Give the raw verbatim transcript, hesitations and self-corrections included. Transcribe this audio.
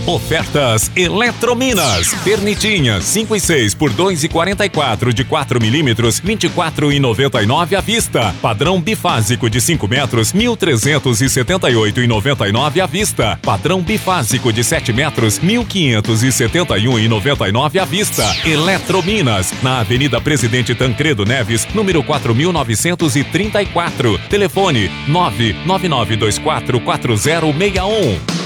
Ofertas Eletrominas. Pernitinha cinco e seis por dois e quarenta e quatro de quatro milímetros, vinte e quatro e noventa e nove à vista. Padrão bifásico de cinco metros, mil trezentos e setenta e oito e noventa e nove à vista. Padrão bifásico de sete metros, mil quinhentos e setenta e um e noventa e nove à vista. Eletrominas, na Avenida Presidente Tancredo Neves, número quatro mil novecentos e trinta e quatro. Telefone nove nove nove dois quatro quatro zero seis um.